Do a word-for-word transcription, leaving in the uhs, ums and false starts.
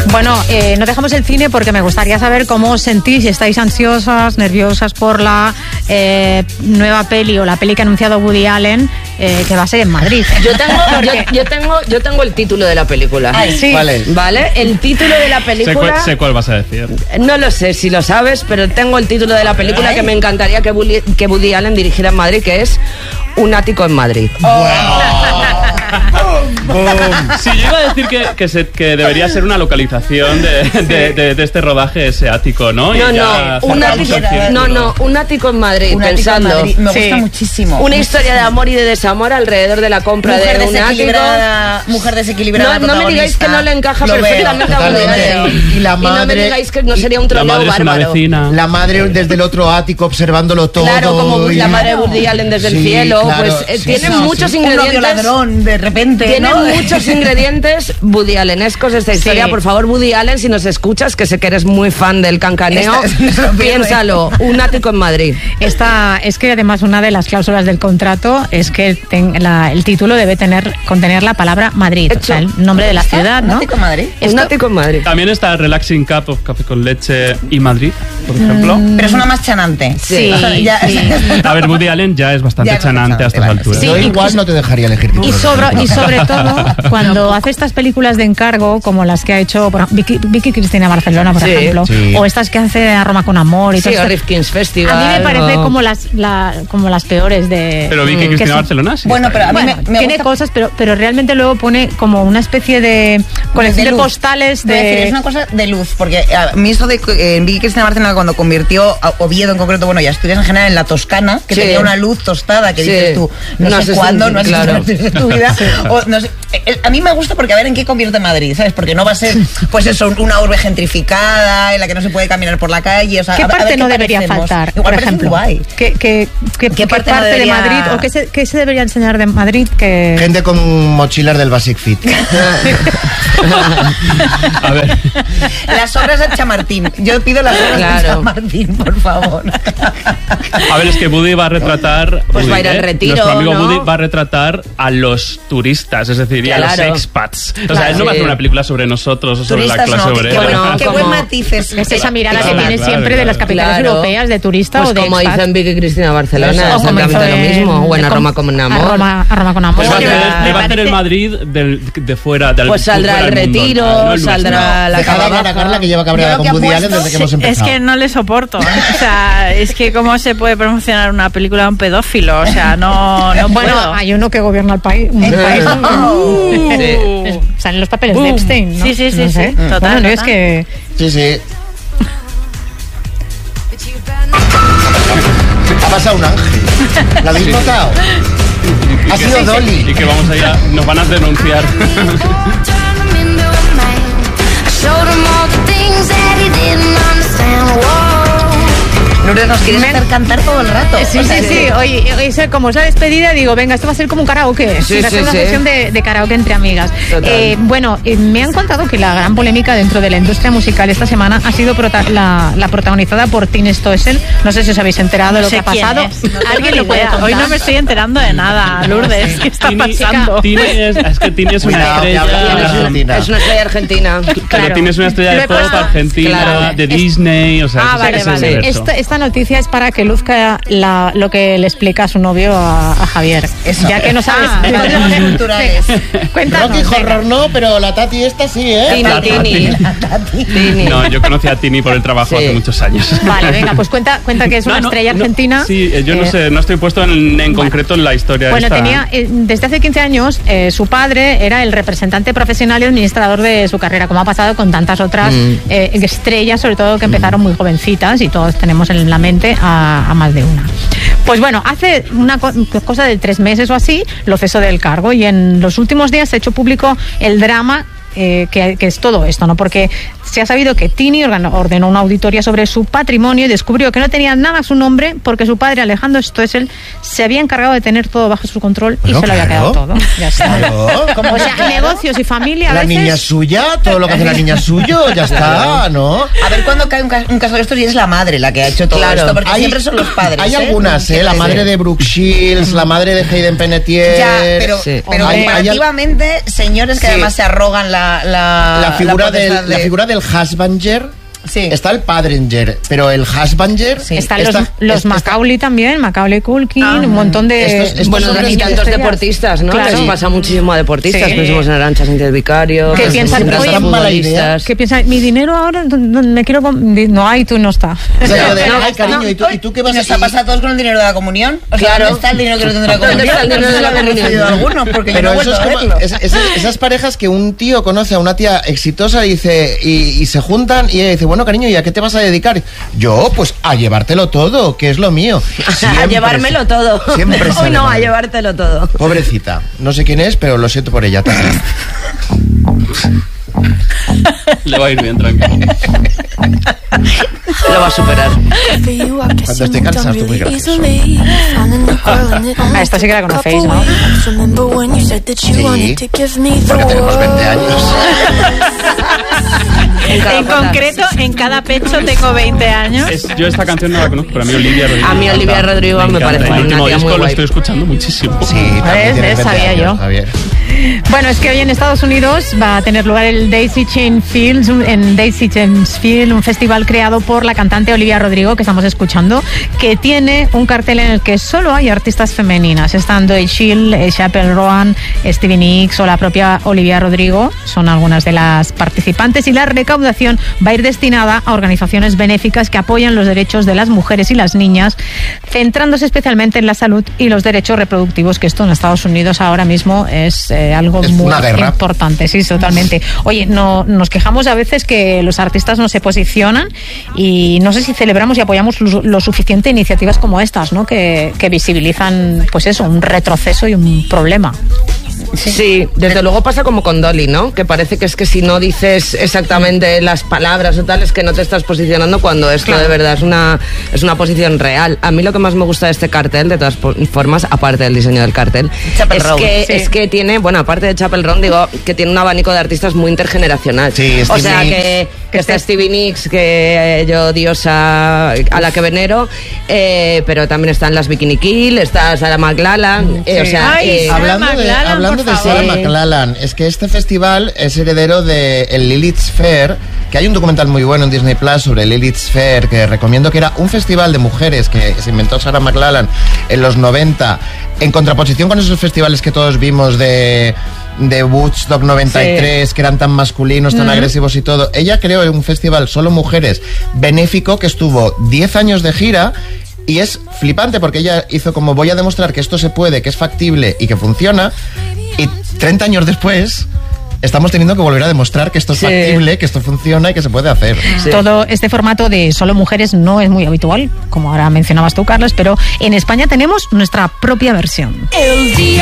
Bueno, eh, no dejamos el cine porque me gustaría saber cómo os sentís, si estáis ansiosas, nerviosas por la eh, nueva peli o la peli que ha anunciado Woody Allen, eh, que va a ser en Madrid. Yo tengo, yo, yo tengo, yo tengo el título de la película. Ay, sí. Vale. Vale, el título de la película. Sé cuál, sé cuál vas a decir. No lo sé si lo sabes, pero tengo el título de la película que me encantaría que Woody, que Woody Allen dirigiera en Madrid, que es Un ático en Madrid. Sí, yo iba a decir que, que, se, que debería ser una localización de, de, de, de este rodaje, ese ático, ¿no? Y No, ya no, un ático, no, no, un ático en Madrid, Un ático pensando. en Madrid. Me Sí. gusta muchísimo. Una historia de amor y de desamor alrededor de la compra mujer de un ático. desequilibrada, mujer desequilibrada. No, no me digáis que no le encaja Lo perfectamente veo, a Woody totalmente. Allen. Y la Y no me madre- digáis que no sería un la troleo madre es una bárbaro. vecina. La madre desde el otro ático observándolo todo. Claro, como y- la madre de Woody Allen desde el Sí, cielo, claro, pues eh, sí, tiene sí, muchos sí. Un novio ingredientes. ladrón, de repente, Tiene ¿no? muchos ingredientes Woody Allenescos esta historia. Sí. Por favor, Woody Allen, si nos escuchas, que sé que eres muy fan del cancaneo, Esta- no se lo pierdo, piénsalo. Un ático en Madrid. Esta, es que además una de las cláusulas del contrato es que ten- la- el título debe tener contener la palabra Madrid, o sea, el nombre de la ciudad, ¿Un ¿no? ático en Madrid? Un Esto- ático en Madrid. También está Relaxing Cup of Café con Leche y Madrid, por ejemplo. Pero es una más chanante. Sí, O sea, ya- sí. A ver, Woody Allen ya es bastante Ya es chanante bastante, a estas vale. alturas. Sí, Yo y- igual no te dejaría elegir. Y sobre, y sobre todo, cuando hace estas películas de encargo, como las que ha hecho por, Vicky, Vicky Cristina Barcelona, por Sí. ejemplo, Sí. o estas que hace a Roma con amor y Sí, todo o esto, Rifkin's Festival. a mí me parece o- como las la, como las peores de... Pero Vicky que Cristina son- Barcelona sí. Bueno, está pero a mí bien. Bueno, me, me tiene gusta- cosas, pero, pero realmente luego pone como una especie de colección de, luz. postales Te voy a decir, de... es una cosa de luz, porque a mí esto de eh, en Vicky Cristina Barcelona, cuando convirtió a Oviedo en concreto, bueno, y Asturias en general, en la Toscana, que Sí. tenía una luz tostada, que Sí. dices tú, no, No sé sé si- cuándo, no has claro. de tu vida, o no sé. Eh, a mí me gusta porque a ver en qué convierte Madrid, ¿sabes? Porque no va a ser, pues eso, una urbe gentrificada, en la que no se puede caminar por la calle, o sea, ¿Qué a- a ver parte qué no debería parecemos. faltar, Igual por parece ejemplo? guay. ¿Qué, qué, qué, qué parte, parte no de debería- Madrid o qué se, qué se debería enseñar de Madrid que... Gente con mochilas del Basic Fit. A ver, Las obras de Chamartín. Yo pido las obras Claro. de Chamartín, por favor. a ver, es que Woody va a retratar. Pues Woody, va a ir al ¿eh? retiro, Nuestro amigo ¿no? Woody va a retratar a los turistas, es decir, y a los Claro. expats. O sea, Claro. él no va a hacer Sí. una película sobre nosotros o sobre Turistas la clase no, qué, obrera. qué buen, Bueno, qué como- buen matiz es. Es esa mirada Claro, que tiene claro, siempre de las claro. capitales Claro. europeas de turista Pues o de como expat. hizo en Vicky Cristina Barcelona, O como exactamente hizo lo en- mismo. O en A com- Roma con amor. A Roma, a Roma con amor. Pues va a Sí, hacer, me le va a hacer el parece- Madrid del, de fuera. Del, Pues saldrá fuera el del mundo, retiro, no el nuestro. saldrá la Deja de cava hablar a baja. Carla, que lleva cabreada Yo lo con que Woody apuesto- Allen desde que hemos Es empezado. que no le soporto. O sea, es que cómo se puede promocionar una película de un pedófilo. O sea, no, no Bueno, puedo. hay uno que gobierna el país. Un país Uh. Salen los papeles de Boom. Epstein, ¿no? Sí, sí, sí, No sé. sí. Total, Bueno, no, es total. que... Sí, sí. Ha pasado un ángel. ¿La habéis notado? Y Ha que- sido Dolly. Y que vamos a ir a, nos van a denunciar. Lourdes, nos quieres Me- hacer cantar todo el rato. Sí, O sea, sí, es sí. que- Oye, oye, como es la despedida, digo, venga, esto va a ser como un karaoke. Sí, va a ser sí, una sí. sesión de, de karaoke entre amigas. Total. Eh, bueno, eh, me han contado que la gran polémica dentro de la industria musical esta semana ha sido prota- la, la protagonizada por Tini Stoessel. No sé si os habéis enterado de No lo sé que ha quién pasado. es, no tengo ¿Alguien ni lo puede idea. contar? Hoy no me estoy enterando de nada, Lourdes. ¿Qué está Tini- pasando? Tini es, es que Tini es una Cuidado, que habla de estrella. Argentina. Es una estrella argentina. Pero Tini es una estrella Lo de he pop puesto- argentina, Claro. de Disney, o sea, Ah, ese- vale, ese vale. universo. Esta, esta noticia es para que luzca la, lo que le explica a su novio a, a Javier. Eso. Ya que no sabes. Ah, cosas culturales. Cuéntanos. Rocky venga. Horror no, pero la Tati esta sí, ¿eh? Tini, La Tini. Tati. Tini. No, yo conocí a Tini por el trabajo Sí. hace muchos años. Vale, venga, pues cuenta, cuenta que es una No, no, estrella no, argentina. Sí, eh, yo no Eh, sé, no estoy puesto en, en concreto en la historia Bueno, esta. tenía eh, desde hace quince años eh, su padre era el representante profesional y administrador de su carrera, como ha pasado con tantas otras eh, estrellas, sobre todo que empezaron muy jovencitas y todos tenemos en la mente a, a más de una. Pues bueno, hace una co- cosa de tres meses o así lo cesó del cargo y en los últimos días se ha hecho público el drama eh, que, que es todo esto, ¿no? Porque se ha sabido que Tini organó- ordenó una auditoría sobre su patrimonio y descubrió que no tenía nada a su nombre porque su padre, Alejandro Stoessel, se había encargado de tener todo bajo su control y Bueno, se lo había claro. quedado todo. Ya está. Claro. O sea, negocios y familia a La veces... niña es suya, todo lo que hace la niña es suyo, ya está, ¿no? A ver cuándo cae un, ca- un caso de estos y es la madre la que ha hecho todo Claro. esto, porque Hay- siempre son los padres. Hay ¿eh? algunas, ¿eh? La Sí. madre de Brooke Shields, la madre de Hayden Panettiere. Ya, pero, Sí. pero Hay- hay al- comparativamente, señores que Sí. además se arrogan la la, la, La figura, la del, potestad de- la figura del husbanger. Sí. Está el padrenger, pero el husbanger. Sí. Están está- los, los está- Macaulay también, Macaulay Culkin, Ah. un montón de... Estos- estos Bueno, son y las tantos estrellas. deportistas, ¿no? Claro. Les pasa muchísimo a deportistas. Sí. Pensemos en Arantxa Sánchez Vicario. ¿Qué pensemos piensan? en Oye, grandes mala idea. futbolistas. ¿Qué piensas? Mi dinero ahora, no, no, me quiero... com- No hay, tú no está. O sea, yo de, No, ay, está- cariño, ¿y tú, ¿y tú qué vas a ¿Nos ha pasado a todos con el dinero de la comunión? O sea, Claro. ¿dónde está el dinero que no tendrá la ¿Dónde comunión? está el dinero de la No sé si lo comunión? habrán recibido algunos, porque Pero yo no he eso es vuelto a como verlo. es- es- esas parejas que un tío conoce a una tía exitosa y dice y, y se juntan y ella dice, bueno, cariño, ¿y a qué te vas a dedicar? Yo, pues a llevártelo todo, que es lo mío. A Siempre llevármelo se- todo. Siempre Hoy sale no, a mal. llevártelo todo. Pobrecita, no sé quién es, pero lo siento por ella también. Le va a ir bien, tranquilo. Lo va a superar. Cuando esté cansado, estoy muy gracioso. A esta sí que la conocéis, ¿no? Sí, porque tenemos veinte años. En, cada En pata. concreto, en cada pecho tengo veinte años. Es- yo esta canción no la conozco, pero a mí Olivia Rodrigo. A mí me Olivia encanta. Rodrigo me encanta. parece El una último tía disco muy lo guay. estoy escuchando muchísimo. Sí, también ¿Ves? tienes ¿Ves? veinte Sabía años, yo. Javier. Bueno, es que hoy en Estados Unidos va a tener lugar el Daisy Chain Fields, un- en Daisy Chains Field, un festival creado por la cantante Olivia Rodrigo, que estamos escuchando, que tiene un cartel en el que solo hay artistas femeninas. Están Doy Chill, eh, Chappell Roan, Stevie Nicks o la propia Olivia Rodrigo. Son algunas de las participantes y la recaudación va a ir destinada a organizaciones benéficas que apoyan los derechos de las mujeres y las niñas, centrándose especialmente en la salud y los derechos reproductivos, que esto en Estados Unidos ahora mismo es eh, algo Es muy una guerra. importante, sí, totalmente. Oye, no, nos quejamos a veces que los artistas no se posicionan y no sé si celebramos y apoyamos lo, lo suficiente iniciativas como estas, ¿no? Que, que visibilizan, pues eso, un retroceso y un problema. Sí, desde luego pasa como con Dolly, ¿no? Que parece que es que si no dices exactamente las palabras o tal, es que no te estás posicionando cuando esto Claro. de verdad es una, es una posición real. A mí lo que más me gusta de este cartel, de todas po- formas, aparte del diseño del cartel, Chapel es Roan, que, sí. es que tiene, bueno, aparte de Chapel Roan, digo, que tiene un abanico de artistas muy intergeneracional. Sí, o Stevie sea, Nicks. que, que está Stevie Nicks, que eh, yo diosa a la que venero, eh, pero también están las Bikini Kill, está Sarah McLachlan, eh, o Sí. sea... Ay, eh, Sarah Hablando de, McLachlan, hablando por de Sarah favor. McLachlan, es que este festival es heredero de el Lilith's Fair, que hay un documental muy bueno en Disney Plus sobre Lilith's Fair, que recomiendo, que era un festival de mujeres que se inventó Sarah McLachlan en los noventa, en contraposición con esos festivales que todos vimos de de Woodstock noventa y tres, que eran tan masculinos, tan agresivos y todo. Ella creó un festival solo mujeres benéfico que estuvo diez años de gira. Y es flipante porque ella hizo como, voy a demostrar que esto se puede, que es factible y que funciona. Y treinta años después estamos teniendo que volver a demostrar que esto es Sí. factible, que esto funciona y que se puede hacer. Sí. Todo este formato de solo mujeres no es muy habitual, como ahora mencionabas tú, Carlos, pero en España tenemos nuestra propia versión.